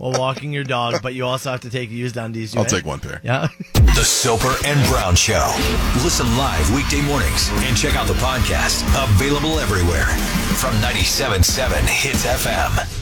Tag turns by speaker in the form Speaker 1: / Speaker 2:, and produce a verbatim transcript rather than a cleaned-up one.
Speaker 1: while walking your dog, but you also have to take used undies.
Speaker 2: I'll
Speaker 1: right?
Speaker 2: take one pair.
Speaker 1: Yeah.
Speaker 3: The Soper and Brown Show. Listen live weekday mornings and check out the podcast. Available everywhere from ninety-seven point seven Hits F M.